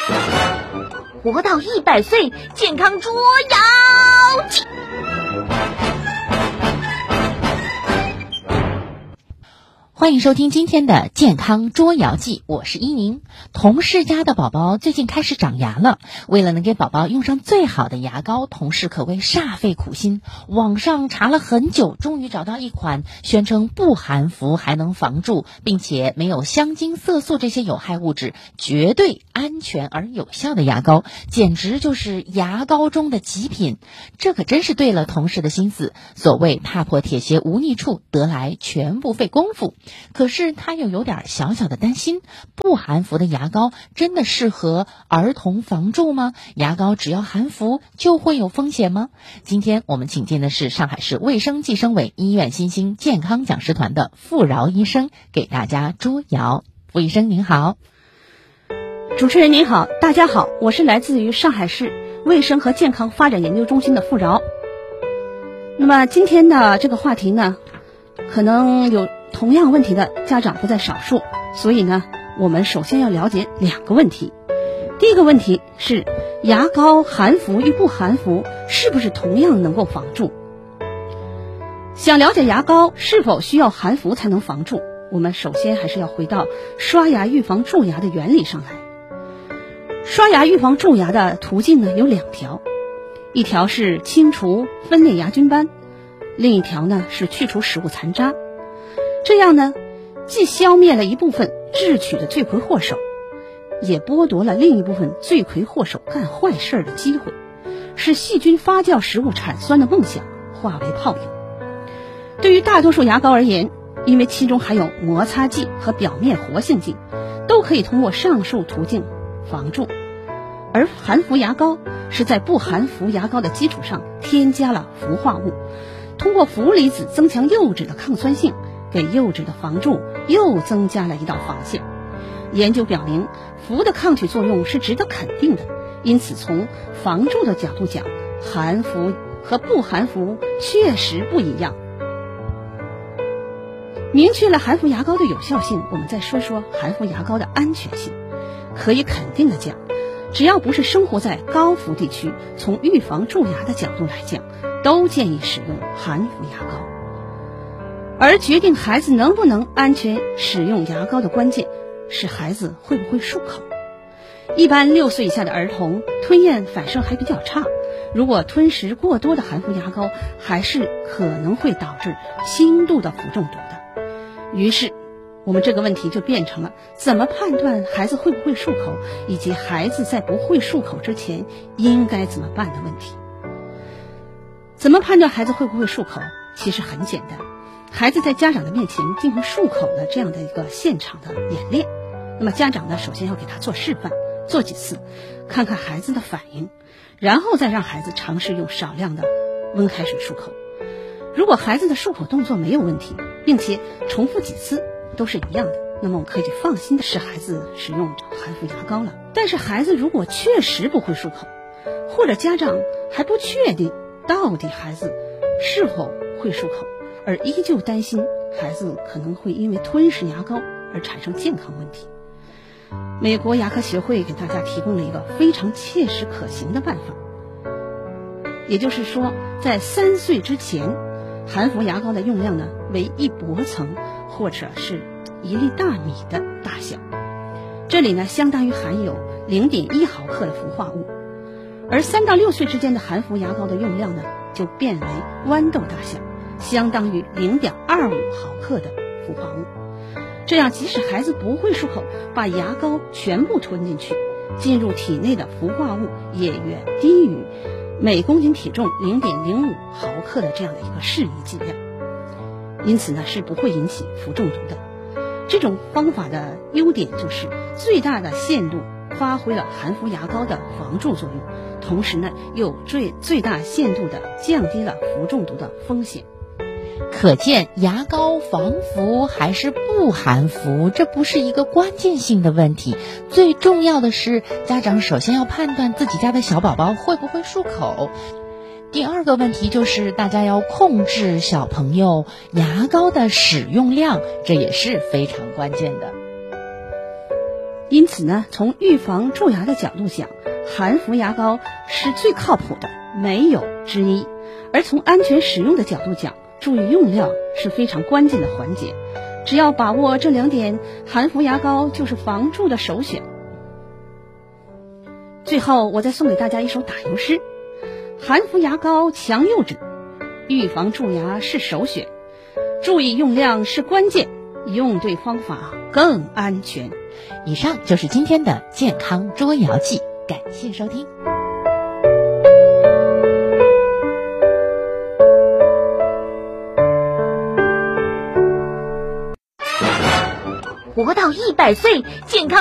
活到100岁，健康捉妖记。 欢迎收听今天的健康捉妖记，我是依宁。同事家的宝宝最近开始长牙了，为了能给宝宝用上最好的牙膏，同事可谓煞费苦心，网上查了很久，终于找到一款宣称不含氟还能防蛀，并且没有香精色素这些有害物质，绝对安全而有效的牙膏，简直就是牙膏中的极品。这可真是对了同事的心思，所谓踏破铁鞋无觅处，得来全不费工夫。可是他又有点小小的担心，不含氟的牙膏真的适合儿童防蛀吗？牙膏只要含氟就会有风险吗？今天我们请进的是上海市卫生计生委医院新兴健康讲师团的傅饶医生，给大家捉谣。傅医生您好。 主持人您好，大家好，我是来自于上海市卫生和健康发展研究中心的傅饶。那么今天的这个话题呢，可能有同样问题的家长不在少数，所以呢，我们首先要了解2个问题。第一个问题是，牙膏含氟与不含氟是不是同样能够防蛀？想了解牙膏是否需要含氟才能防蛀，我们首先还是要回到刷牙预防蛀牙的原理上来。刷牙预防蛀牙的途径呢有2条，一条是清除分裂牙菌斑，另一条呢是去除食物残渣。这样呢，既消灭了一部分智取的罪魁祸首，也剥夺了另一部分罪魁祸首干坏事的机会，使细菌发酵食物产酸的梦想化为泡影。对于大多数牙膏而言，因为其中含有摩擦剂和表面活性剂，都可以通过上述途径防蛀。而含氟牙膏是在不含氟牙膏的基础上添加了氟化物，通过氟离子增强釉质的抗酸性，给釉质的防蛀又增加了一道防线。研究表明，氟的抗体作用是值得肯定的，因此从防蛀的角度讲，含氟和不含氟确实不一样。明确了含氟牙膏的有效性，我们再说说含氟牙膏的安全性。可以肯定的讲，只要不是生活在高氟地区，从预防蛀牙的角度来讲，都建议使用含氟牙膏。而决定孩子能不能安全使用牙膏的关键是孩子会不会漱口。一般6岁以下的儿童吞咽反射还比较差，如果吞食过多的含氟牙膏，还是可能会导致轻度的氟中毒的。于是我们这个问题就变成了怎么判断孩子会不会漱口，以及孩子在不会漱口之前应该怎么办的问题。怎么判断孩子会不会漱口？其实很简单，孩子在家长的面前进行漱口的这样的一个现场的演练，那么家长呢，首先要给他做示范，做几次，看看孩子的反应，然后再让孩子尝试用少量的温开水漱口。如果孩子的漱口动作没有问题，并且重复几次都是一样的，那么我们可以放心的使孩子使用含氟牙膏了。但是孩子如果确实不会漱口，或者家长还不确定到底孩子是否会漱口，而依旧担心孩子可能会因为吞食牙膏而产生健康问题，美国牙科协会给大家提供了一个非常切实可行的办法。也就是说，在3岁之前，含氟牙膏的用量呢为1薄层或者是1粒大米的大小，这里呢相当于含有0.1毫克的氟化物。而3到6岁之间的含氟牙膏的用量呢就变为豌豆大小，相当于0.25毫克的氟化物。这样即使孩子不会漱口，把牙膏全部吞进去，进入体内的氟化物也远低于每公斤体重0.05毫克的这样的一个适宜剂量，因此呢是不会引起氟中毒的。这种方法的优点就是最大的限度发挥了含氟牙膏的防蛀作用，同时呢又最大限度的降低了氟中毒的风险。 可见牙膏防氟还是不含氟，这不是一个关键性的问题，最重要的是家长首先要判断自己家的小宝宝会不会漱口。第2个问题就是大家要控制小朋友牙膏的使用量，这也是非常关键的。 因此呢，从预防蛀牙的角度讲，含氟牙膏是最靠谱的，没有之一。而从安全使用的角度讲，注意用量是非常关键的环节。只要把握这2点，含氟牙膏就是防蛀的首选。最后，我再送给大家一首打油诗：含氟牙膏强釉质，预防蛀牙是首选。注意用量是关键，用对方法更安全。 以上就是今天的健康捉摇记，感谢收听。 活到100岁，健康